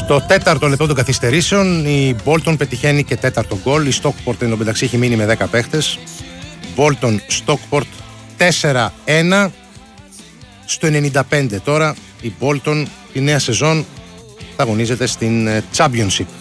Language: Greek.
Στο τέταρτο λεπτό των καθυστερήσεων η Bolton πετυχαίνει και τέταρτο γκολ. Η Stockport εν τω μεταξύ έχει μείνει με 10 παίχτες. Bolton Stockport 4-1. Στο 95 τώρα η Bolton, η νέα σεζόν, θα αγωνίζεται στην Championship.